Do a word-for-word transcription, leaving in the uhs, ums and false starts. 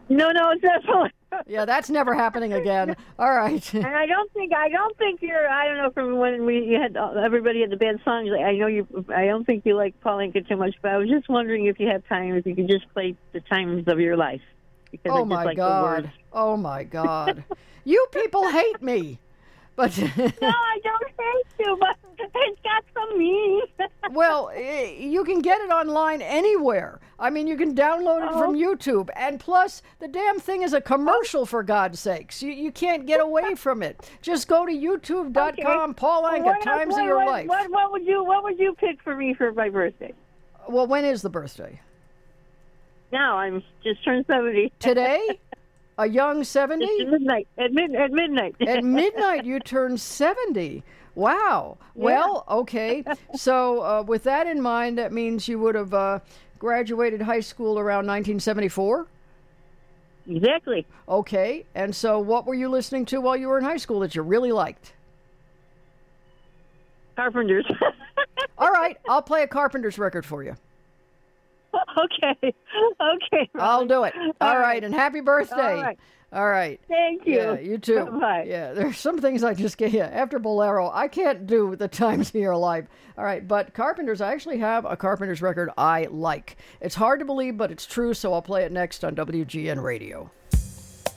No, no, it's definitely. Yeah, that's never happening again. All right. And I don't think I don't think you're. I don't know from when we you had everybody had the band songs. I know you. I don't think you like Paulinka too much, but I was just wondering if you have time, if you could just play the times of your life. Because Oh I just my like the God. words. Oh my God. You people hate me. But No, I don't hate you, but it's got some meaning. well, eh, you can get it online anywhere. I mean, you can download it from Oh. YouTube. And plus, the damn thing is a commercial, for God's sakes. You you can't get away from it. Just go to youtube dot com, Okay. Paul Anka, What- Times what, of Your what, Life. What, what would you What would you pick for me for my birthday? Well, when is the birthday? Now I'm just turned seventy. Today? A young Just seventy? at midnight. At mid at midnight. At midnight, you turn seventy. Wow. Well, okay. So, uh, with that in mind, that means you would have uh, graduated high school around nineteen seventy-four? Exactly. Okay. And so, what were you listening to while you were in high school that you really liked? Carpenters. All right. I'll play a Carpenter's record for you. Okay. Okay. I'll do it. All, All right. right. And happy birthday. All right. All right. Thank you. Yeah, you too. Bye. Yeah, there's some things I just can't. After Bolero, I can't do the times of your life. All right, but Carpenters, I actually have a Carpenters record I like. It's hard to believe, but it's true, so I'll play it next on W G N Radio.